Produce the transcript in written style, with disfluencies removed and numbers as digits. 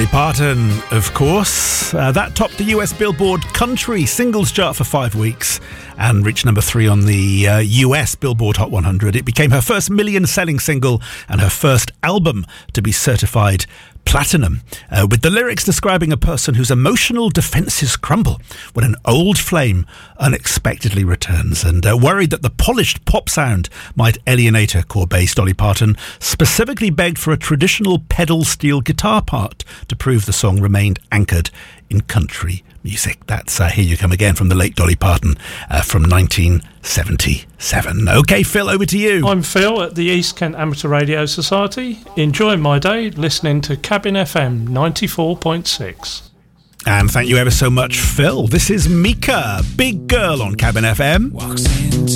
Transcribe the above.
Dolly Parton, of course. That topped the US Billboard Country Singles Chart for 5 weeks and reached number 3 on the US Billboard Hot 100. It became her first million-selling single and her first album to be certified platinum, with the lyrics describing a person whose emotional defences crumble when an old flame unexpectedly returns. And worried that the polished pop sound might alienate her core bass, Dolly Parton specifically begged for a traditional pedal steel guitar part to prove the song remained anchored in country music. That's Here You Come Again from the late Dolly Parton from 1977. OK, Phil, over to you. I'm Phil at the East Kent Amateur Radio Society, enjoying my day listening to Cabin FM 94.6. And thank you ever so much, Phil. This is Mika, Big Girl on Cabin FM.